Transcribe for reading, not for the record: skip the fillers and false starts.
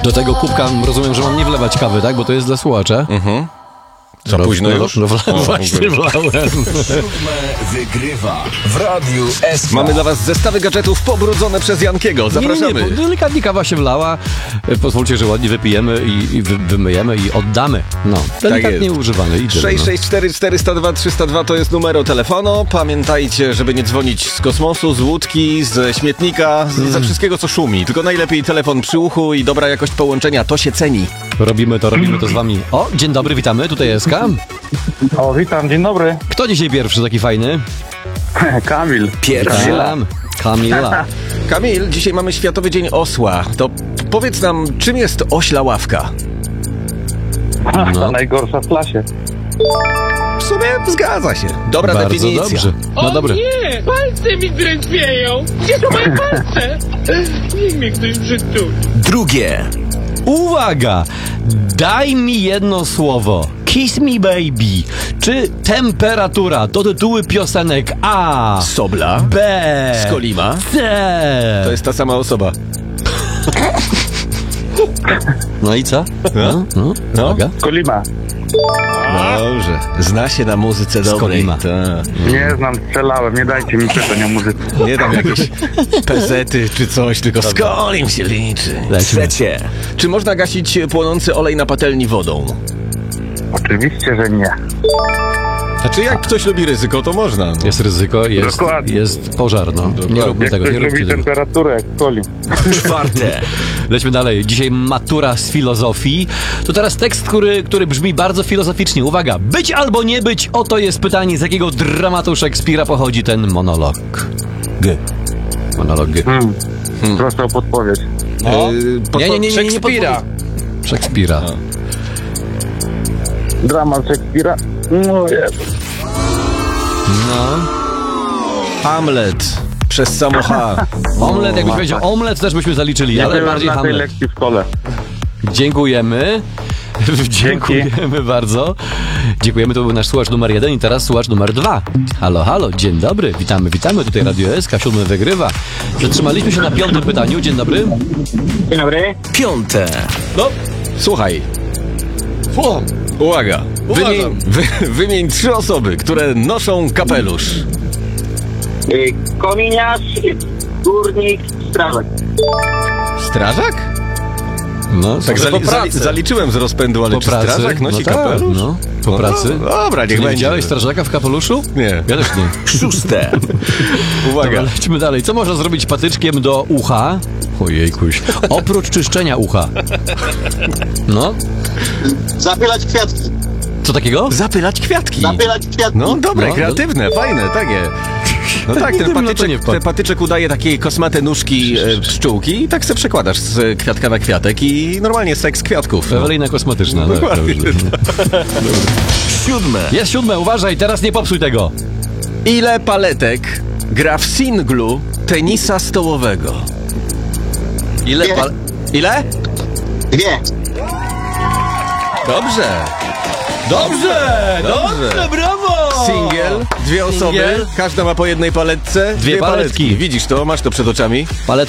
Do tego kubka rozumiem, że mam nie wlewać kawy, tak? Bo to jest dla słuchacza. Za późno już? Właśnie wlałem. Wygrywa w Radiu SK. Mamy dla was zestawy gadżetów pobrudzone przez Jankiego. Zapraszamy. Nie, delikatnie kawa się wlała. Pozwólcie, że ładnie wypijemy i wymyjemy i oddamy. No, delikatnie jest. używamy. 664 402 302 to jest numer telefonu. Pamiętajcie, żeby nie dzwonić z kosmosu, z łódki, z śmietnika, ze wszystkiego, co szumi. Tylko najlepiej telefon przy uchu i dobra jakość połączenia. To się ceni. Robimy to z wami. O, dzień dobry, witamy. Tutaj jest O, witam, dzień dobry. Kto dzisiaj pierwszy taki fajny? Kamil. Pierwszy. Kamila. Kamil, dzisiaj mamy Światowy Dzień Osła. To powiedz nam, czym jest ośla ławka? Ta najgorsza w klasie. W sumie zgadza się. Dobra Bardzo definicja. dobrze. No O dobra. nie! Palce mi drętwieją! Gdzie są moje palce? Niech mnie ktoś przytuli. Drugie. Uwaga! Daj mi jedno słowo. Kiss me baby. Czy temperatura to tytuły piosenek A, Sobla. B, Skolima. C. To jest ta sama osoba. No i co? No. Uwaga. Kolima. Dobrze. Zna się na muzyce dobrej. Skolima. Tak. Nie znam, strzelałem, nie dajcie mi pytań o muzyce. Nie tam jakieś pezety czy coś, tylko Skolim się liczy. Trzecie. Czy można gasić płonący olej na patelni wodą? Oczywiście, że nie. Znaczy jak ktoś lubi ryzyko, to można. Jest ryzyko, Dokładnie. jest pożar, no. Nie róbmy Jak tego, ktoś nie róbcie lubi tego. temperaturę, jak Kolim. Czwarte. Lećmy dalej. Dzisiaj matura z filozofii. To teraz tekst, który brzmi bardzo filozoficznie. Uwaga, być albo nie być, oto jest pytanie, z jakiego dramatu Szekspira pochodzi ten monolog. Monolog. Proszę o podpowiedź. Nie, Szekspira. Szekspira. Dramat Szekspira. No jest. No. Hamlet. Przez samo H. Omlet, jakbyś powiedział omlet, też byśmy zaliczyli, Ja ale byłem bardziej na tej Hamlet. lekcji w szkole. Dziękujemy. Dziękujemy bardzo. Dziękujemy, to był nasz słuchacz numer 1 i teraz słuchacz numer 2. Halo, halo, dzień dobry, witamy, tutaj Radio SK, 7 wygrywa. Zatrzymaliśmy się na 5. pytaniu, dzień dobry. Dzień dobry. Piąte. No, słuchaj. Uwaga. Wymień 3 osoby, które noszą kapelusz. Kominiarz, górnik, strażak. Strażak? No, Tak słuchaj, zaliczyłem z rozpędu, ale po czy strażak nosi tak, kapelusz? no, po pracy. Dobra, niech Nie będzie. widziałeś strażaka w kapeluszu? Nie. Ja też nie. Szóste. Uwaga. Dobra, lećmy dalej. Co można zrobić patyczkiem do ucha? Ojejkuś. Oprócz czyszczenia ucha. No, Zapylać kwiatki. co takiego? Zapylać kwiatki. Zapylać kwiatki. No dobre, No, kreatywne, fajne, takie. No tak, Nigdy bym na to nie wpadł. ten patyczek udaje takie kosmate nóżki pszczółki i tak se przekładasz z kwiatka na kwiatek i normalnie seks kwiatków. No. Ewelina kosmetyczna. No, Dokładnie. Siódme. Jest 7, uważaj, teraz nie popsuj tego. Ile paletek gra w singlu tenisa stołowego? Ile Dwie. Ile? 2. Dobrze. Dobrze, brawo! Singiel, 2 osoby, Singiel. każda ma po jednej paletce. Dwie paletki. Widzisz to, masz to przed oczami. Paletka